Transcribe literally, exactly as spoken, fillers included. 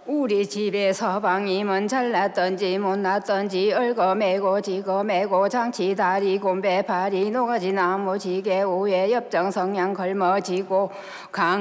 우리 집에 서방님은 잘났던지 못났던지 얽어매고 지거매고 장치 다리 곰배 파리 노가지 나무 지게 우에 엽정 성냥 걸머지고 강